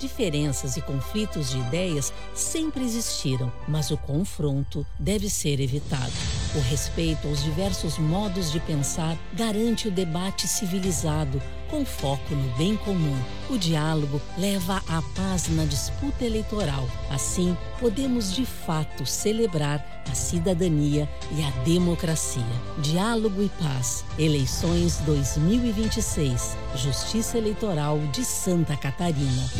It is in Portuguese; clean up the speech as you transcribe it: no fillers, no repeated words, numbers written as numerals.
Diferenças e conflitos de ideias sempre existiram, mas o confronto deve ser evitado. O respeito aos diversos modos de pensar garante o debate civilizado, com foco no bem comum. O diálogo leva à paz na disputa eleitoral. Assim, podemos de fato celebrar a cidadania e a democracia. Diálogo e paz. Eleições 2026. Justiça Eleitoral de Santa Catarina.